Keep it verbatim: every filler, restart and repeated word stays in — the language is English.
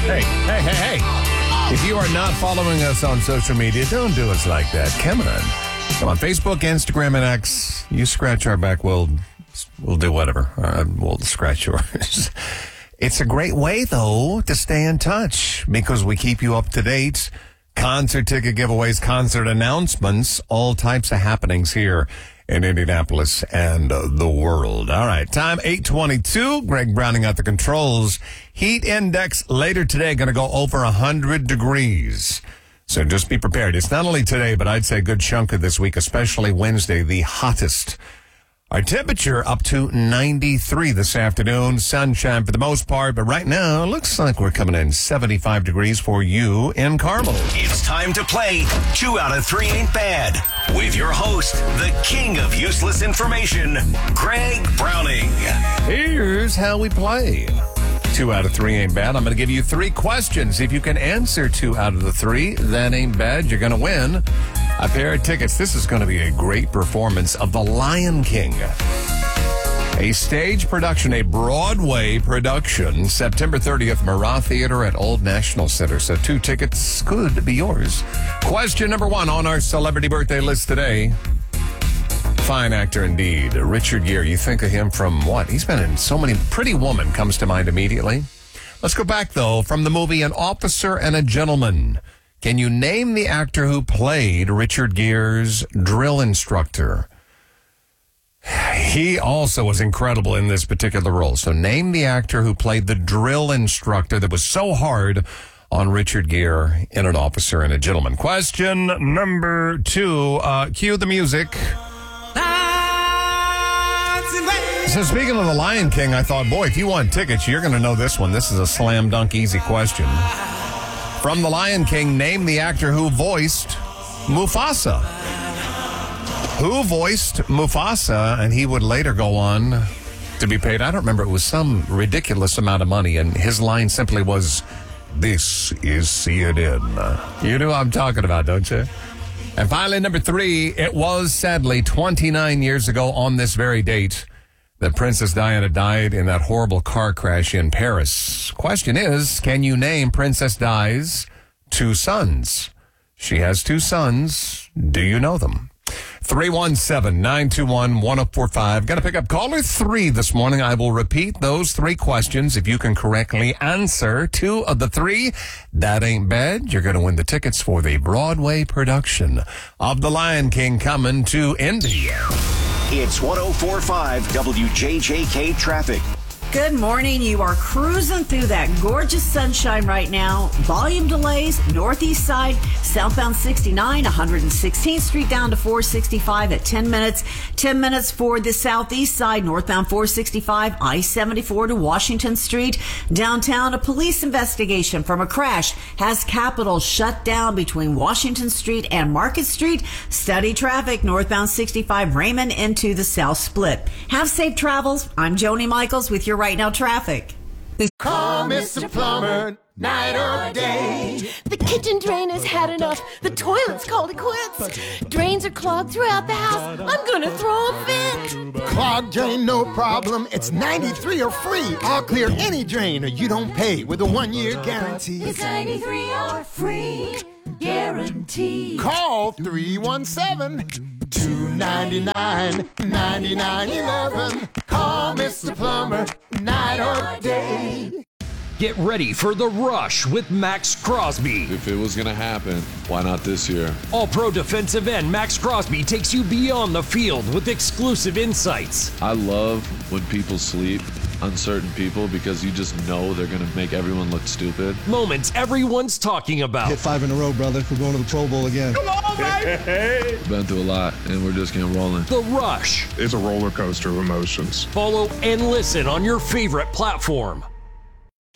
Hey, hey, hey, hey. If you are not following us on social media, don't do us like that. Come on. Come on, Facebook, Instagram, and X. You scratch our back, we'll, we'll do whatever. Uh, we'll scratch yours. It's a great way, though, to stay in touch because we keep you up to date. Concert ticket giveaways, concert announcements, all types of happenings here in Indianapolis and uh, the world. All right, time eight twenty-two. Greg Browning at the controls. Heat index later today going to go over one hundred degrees. So just be prepared. It's not only today, but I'd say a good chunk of this week, especially Wednesday, the hottest. Our temperature up to ninety-three this afternoon. Sunshine for the most part, but right now, looks like we're coming in seventy-five degrees for you in Carmel. It's time to play Two Out of Three Ain't Bad with your host, the king of useless information, Greg Browning. Here's how we play. Two out of three ain't bad. I'm going to give you three questions. If you can answer two out of the three, that ain't bad. You're going to win a pair of tickets. This is going to be a great performance of The Lion King. A stage production, a Broadway production, September thirtieth, Murat Theater at Old National Center. So two tickets could be yours. Question number one on our celebrity birthday list today. Fine actor indeed. Richard Gere. You think of him from what? He's been in so many. Pretty Woman comes to mind immediately. Let's go back, though, from the movie An Officer and a Gentleman. Can you name the actor who played Richard Gere's drill instructor? He also was incredible in this particular role. So name the actor who played the drill instructor that was so hard on Richard Gere in An Officer and a Gentleman. Question number two. Uh, cue the music. So speaking of The Lion King, I thought, boy, if you want tickets, you're going to know this one. This is a slam dunk easy question. From The Lion King, name the actor who voiced Mufasa. Who voiced Mufasa, and he would later go on to be paid, I don't remember, it was some ridiculous amount of money, and his line simply was, "This is C N N." You know what I'm talking about, don't you? And finally, number three, it was sadly twenty-nine years ago on this very date that Princess Diana died in that horrible car crash in Paris. Question is, can you name Princess Di's two sons? She has two sons. Do you know them? three one seven, nine two one, one oh four five. Got to pick up caller three this morning. I will repeat those three questions. If you can correctly answer two of the three, that ain't bad. You're going to win the tickets for the Broadway production of The Lion King coming to Indy. It's one oh four point five W J J K traffic. Good morning. You are cruising through that gorgeous sunshine right now. Volume delays, northeast side, southbound sixty-nine, one hundred sixteenth Street down to four sixty-five at ten minutes. ten minutes for the southeast side, northbound four sixty-five, I seventy-four to Washington Street. Downtown, a police investigation from a crash has Capitol shut down between Washington Street and Market Street. Steady traffic, northbound sixty-five, Raymond into the South Split. Have safe travels. I'm Joni Michaels with your Right Now traffic. Call Mister Plumber, night or day. The kitchen drain has had enough. The toilet's called it quits. Drains are clogged throughout the house. I'm gonna throw a fit. Clogged drain, no problem. It's ninety-three or free. I'll clear any drain or you don't pay with a one-year guarantee. It's ninety-three or free guarantee. Call three one seven, two nine nine, nine nine one one. Call Mister Plumber, night or day. Get ready for The Rush with Max Crosby. If it was going to happen, why not this year? All-pro defensive end Max Crosby takes you beyond the field with exclusive insights. I love when people sleep on certain people because you just know they're going to make everyone look stupid. Moments everyone's talking about. Hit five in a row, brother. We're going to the Pro Bowl again. Come on, baby! We've been through a lot, and we're just getting rolling. The Rush. It's a roller coaster of emotions. Follow and listen on your favorite platform.